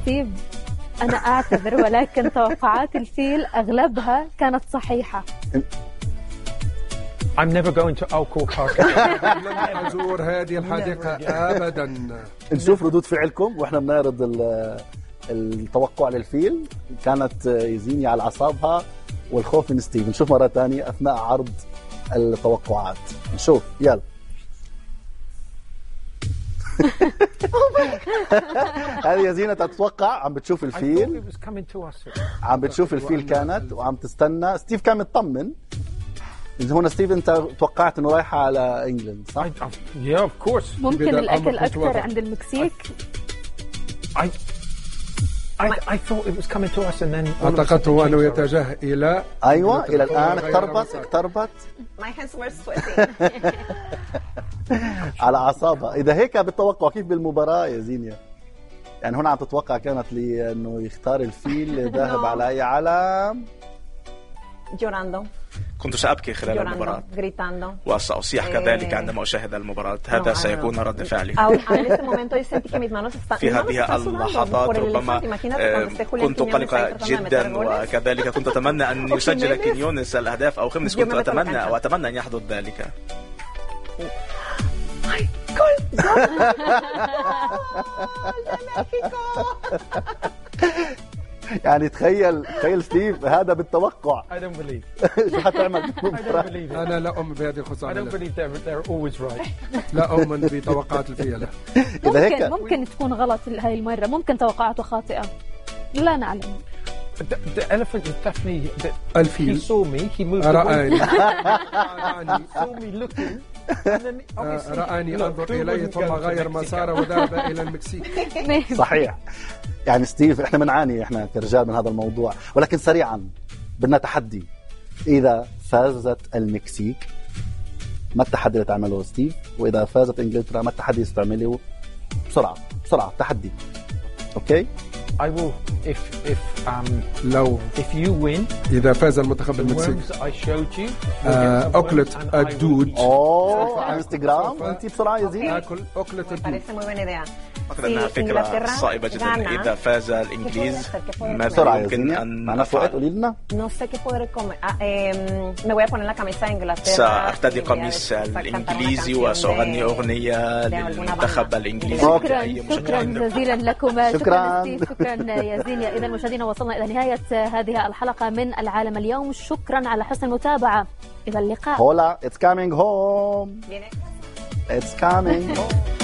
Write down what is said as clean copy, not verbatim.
ستيف أنا أعتذر، ولكن توقعات الفيل أغلبها كانت صحيحة. I'm never going to Alcor Park. لن أزور هذه الحديقة أبدا. نشوف ردود فعلكم وإحنا بنعرض التوقع للفيل. كانت يزيني على أعصابها والخوف من ستيف. نشوف مرة تانية أثناء عرض التوقعات. نشوف يلا. هذه يزينة تتوقع، عم بتشوف الفيل، عم بتشوف الفيل كانت وعم تستنى. ستيف كان مطمن. إذا هنا ستيف أنت توقعت إنه رايحة على إنجلند صح؟ Yeah, of course. ممكن الأكل أكثر عند المكسيك. I thought it was coming to us and then. أعتقدته أنه يتجه إلى. أيوة إلى الآن اقتربت. My hands were sweating. على أعصابها. إذا هيك بالتوقع كيف بالمباراة يا زينيا؟ يعني هنا عم تتوقع كانت لي إنه يختار الفيل ذاهب على أي علم؟ Llorando. كنت سأبكي خلال المباراة وسأصيح كذلك عندما أشاهد المباراة. هذا سيكون رد فعلي. في هذه اللحظات ربما كنت قلقة جدا، وكذلك كنت أتمنى أن يسجل كينيونس الأهداف أو خمس. كنت أتمنى أن يحدث ذلك. يعني تخيل ستيف هذا بالتوقع. I don't believe. شو حتعمل؟ أنا لا أؤمن بهذه الخسارة. I don't believe they're always right. لا أؤمن بتوقعات الفيلة. إذا هيك ممكن تكون غلط هاي المرة، ممكن توقعاته خاطئة، لا نعلم. The elephant is definitely. الفيل. He saw me. He moved. رآني. saw me looking. رآني أنظر إليه ثم غير مساره وذهب إلى المكسيك. صحيح. يعني ستيف احنا بنعاني احنا كرجال من هذا الموضوع، ولكن سريعا بدنا تحدي. إذا فازت المكسيك ما التحدي اللي تعمله ستيف؟ وإذا فازت إنجلترا ما التحدي اللي تعمله؟ بسرعة تحدي. أوكي؟ I will if you win. إذا فاز المنتخب المكسيك. I showed you. أكلة الدود. على انستغرام. أنت بسرعة يا زين. أكل أكلة الدود. أعتقد أنها فكرة صائبة جدا. إذا فاز الإنجليز بسرعة يمكن أن معنا فؤاد قولي لنا. سأرتدي قميص الإنجليزي وسأغني أغنية للمنتخب الإنجليزي. شكرا جزيلا لكم. شكرا يا زينيا. إذا مشاهدينا وصلنا إلى نهاية هذه الحلقة من العالم اليوم. شكرا على حسن المتابعة. إلى اللقاء. Hola, it's coming home. It's coming home.